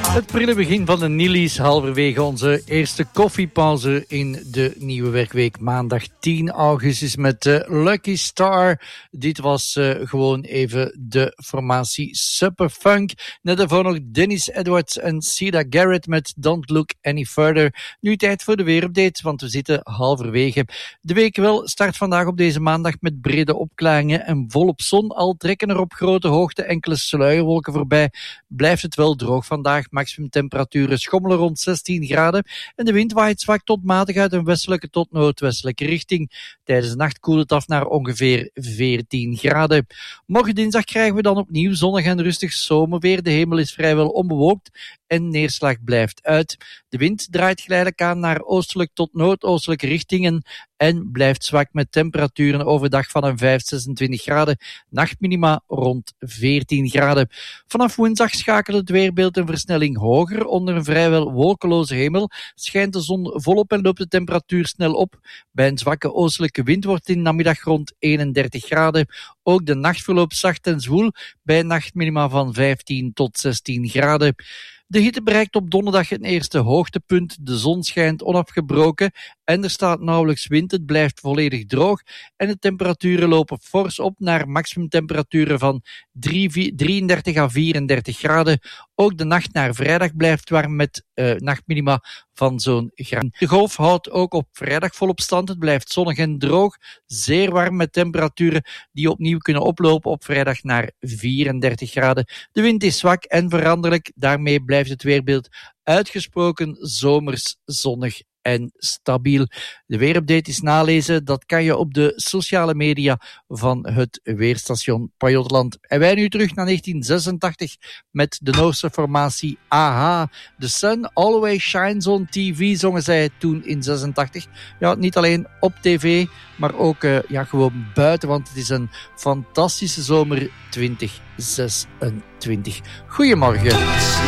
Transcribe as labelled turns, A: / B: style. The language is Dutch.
A: Het prille begin van de Nillies, halverwege onze eerste koffiepauze in de nieuwe werkweek. Maandag 10 augustus met Lucky Star. Dit was gewoon even de formatie Superfunk. Net daarvoor nog Dennis Edwards en Ceda Garrett met Don't Look Any Further. Nu tijd voor de weerupdate, want we zitten halverwege. De week wel start vandaag op deze maandag met brede opklaringen en volop zon. Al trekken er op grote hoogte enkele sluierwolken voorbij. Blijft het wel droog vandaag. Maximumtemperaturen schommelen rond 16 graden en de wind waait zwak tot matig uit een westelijke tot noordwestelijke richting. Tijdens de nacht koelt het af naar ongeveer 14 graden. Morgen dinsdag krijgen we dan opnieuw zonnig en rustig zomerweer. De hemel is vrijwel onbewolkt en neerslag blijft uit. De wind draait geleidelijk aan naar oostelijk tot noordoostelijke richtingen en blijft zwak met temperaturen overdag van een 5-26 graden. Nachtminima rond 14 graden. Vanaf woensdag schakelt het weerbeeld een versnelling hoger. Onder een vrijwel wolkeloze hemel schijnt de zon volop en loopt de temperatuur snel op. Bij een zwakke oostelijke wind wordt het in de namiddag rond 31 graden. Ook de nacht verloopt zacht en zwoel bij een nachtminima van 15 tot 16 graden. De hitte bereikt op donderdag een eerste hoogtepunt. De zon schijnt onafgebroken en er staat nauwelijks wind. Het blijft volledig droog en de temperaturen lopen fors op naar maximumtemperaturen van 33 à 34 graden. Ook de nacht naar vrijdag blijft warm met nachtminima van zo'n graad. De golf houdt ook op vrijdag volop stand. Het blijft zonnig en droog, zeer warm met temperaturen die opnieuw kunnen oplopen op vrijdag naar 34 graden. De wind is zwak en veranderlijk. Daarmee blijft het weerbeeld uitgesproken zomers, zonnig en stabiel. De weerupdate is nalezen, dat kan je op de sociale media van het weerstation Pajottenland. En wij nu terug naar 1986 met de Noorse formatie AHA. The Sun Always Shines on TV zongen zij toen in 86. Ja, niet alleen op tv, maar ook gewoon buiten, want het is een fantastische zomer 2026. Goedemorgen.